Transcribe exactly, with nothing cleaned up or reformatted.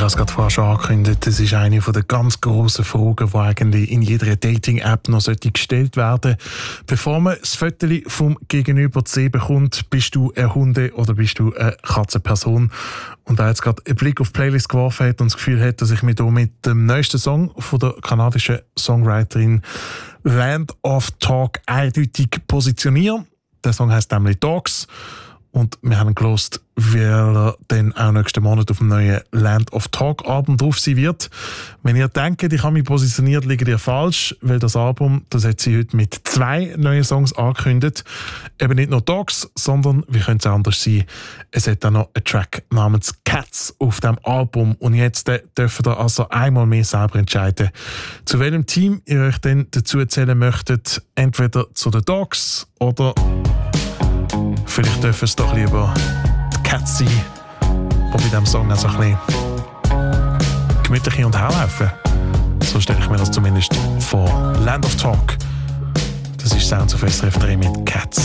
habe es gerade vorher schon angekündigt, das ist eine der ganz grossen Fragen, die eigentlich in jeder Dating-App noch gestellt werden sollte. Bevor man das Foto vom Gegenüber zu sehen bekommt, bist du eine Hunde- oder bist du eine Katzenperson? Und wer jetzt gerade einen Blick auf die Playlist geworfen hat und das Gefühl hat, dass ich mich hier mit dem neuesten Song von der kanadischen Songwriterin Land of Talk eindeutig positioniere. Der Song heisst nämlich Dogs. Und wir haben gelost, weil er dann auch nächsten Monat auf dem neuen Land of Talk Album drauf sein wird. Wenn ihr denkt, ich habe mich positioniert, liegt ihr falsch, weil das Album, das hat sie heute mit zwei neuen Songs angekündigt. Eben nicht nur Dogs, sondern, wie könnte es anders sein, es hat auch noch einen Track namens Cats auf dem Album. Und jetzt äh, dürft ihr also einmal mehr selber entscheiden, zu welchem Team ihr euch denn dazu erzählen möchtet. Entweder zu den Dogs oder vielleicht dürfen es doch lieber die Cats sein, die bei diesem Song also ein bisschen gemütlich hin und her laufen. So stelle ich mir das zumindest vor. Land of Talk. Das ist Sounds of S R F drei mit Cats.